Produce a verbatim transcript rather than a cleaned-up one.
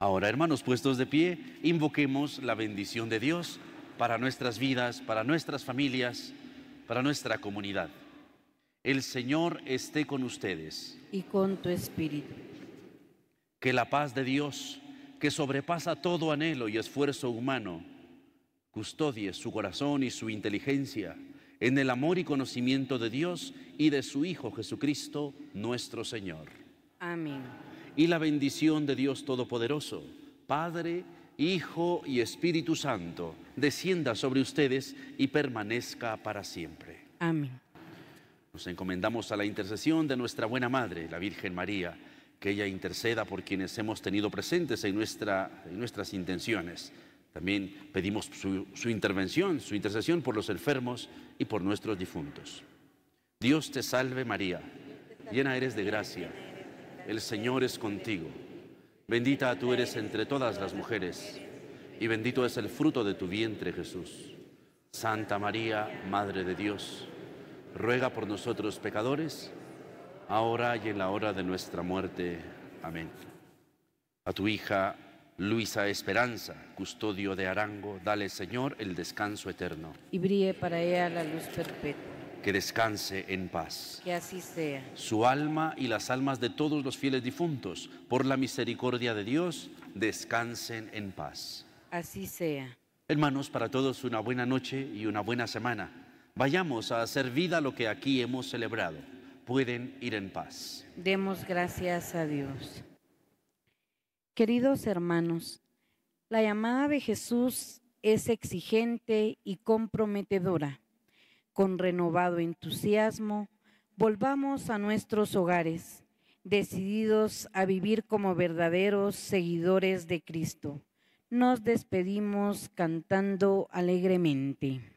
Ahora, hermanos, puestos de pie, invoquemos la bendición de Dios para nuestras vidas, para nuestras familias, para nuestra comunidad. El Señor esté con ustedes. Y con tu espíritu. Que la paz de Dios, que sobrepasa todo anhelo y esfuerzo humano, custodie su corazón y su inteligencia en el amor y conocimiento de Dios y de su Hijo Jesucristo, nuestro Señor. Amén. Y la bendición de Dios Todopoderoso, Padre, Hijo y Espíritu Santo, descienda sobre ustedes y permanezca para siempre. Amén. Nos encomendamos a la intercesión de nuestra buena Madre, la Virgen María, que ella interceda por quienes hemos tenido presentes en, nuestra, en nuestras intenciones. También pedimos su, su intervención, su intercesión por los enfermos y por nuestros difuntos. Dios te salve María, llena eres de gracia, el Señor es contigo. Bendita tú eres entre todas las mujeres y bendito es el fruto de tu vientre, Jesús. Santa María, Madre de Dios, ruega por nosotros pecadores, ahora y en la hora de nuestra muerte. Amén. A tu hija Luisa Esperanza, custodio de Arango, dale, Señor, el descanso eterno. Y brille para ella la luz perpetua. Que descanse en paz. Que así sea. Su alma y las almas de todos los fieles difuntos, por la misericordia de Dios, descansen en paz. Así sea. Hermanos, para todos una buena noche y una buena semana. Vayamos a hacer vida lo que aquí hemos celebrado. Pueden ir en paz. Demos gracias a Dios. Queridos hermanos, la llamada de Jesús es exigente y comprometedora. Con renovado entusiasmo, volvamos a nuestros hogares, decididos a vivir como verdaderos seguidores de Cristo. Nos despedimos cantando alegremente.